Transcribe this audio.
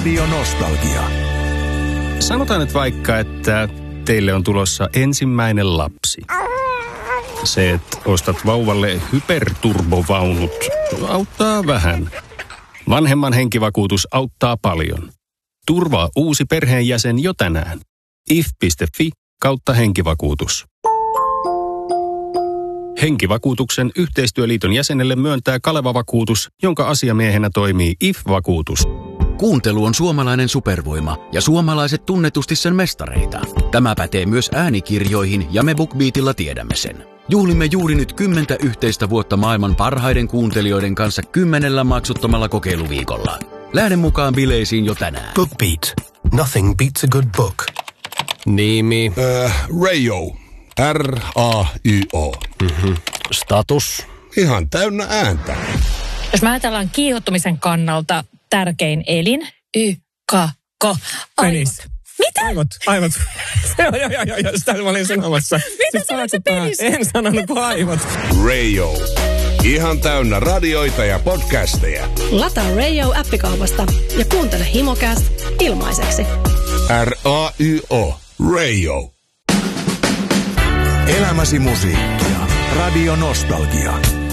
Radio Nostalgia. Sanotaan nyt vaikka, että teille on tulossa ensimmäinen lapsi. Se, että ostat vauvalle hyperturbovaunut, auttaa vähän. Vanhemman henkivakuutus auttaa paljon. Turvaa uusi perheenjäsen jo tänään. if.fi/henkivakuutus. Henkivakuutuksen yhteistyöliiton jäsenelle myöntää Kaleva-vakuutus, jonka asiamiehenä toimii IF-vakuutus. Kuuntelu on suomalainen supervoima ja suomalaiset tunnetusti sen mestareita. Tämä pätee myös äänikirjoihin ja me BookBeatilla tiedämme sen. Juhlimme juuri nyt 10 yhteistä vuotta maailman parhaiden kuuntelijoiden kanssa 10 maksuttomalla kokeiluviikolla. Lähde mukaan bileisiin jo tänään. BookBeat. Nothing beats a good book. Nimi. Rayo. R-A-Y-O. Status. Ihan täynnä ääntä. Jos mä ajatellaan kiihottumisen kannalta tärkein elin. Y-K-K. Penis. Mitä? Aivot. Joo, sitä mä olin sanomassa. Mitä sanoit se penis? En sanonut kuin aivot. Rayo. Ihan täynnä radioita ja podcasteja. Lataa Rayo-appikaupasta ja kuuntele Himocast ilmaiseksi. R-A-Y-O. Rayo. Elämäsi musiikkia. Radio Nostalgia.